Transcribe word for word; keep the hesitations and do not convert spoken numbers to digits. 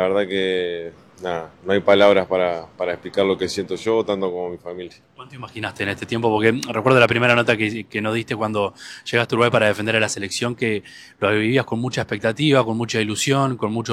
verdad que nada, no hay palabras para, para explicar lo que siento yo, tanto como mi familia. ¿Cuánto imaginaste en este tiempo? Porque recuerdo la primera nota que, que nos diste cuando llegaste a Uruguay para defender a la selección, que lo vivías con mucha expectativa, con mucha ilusión, con mucho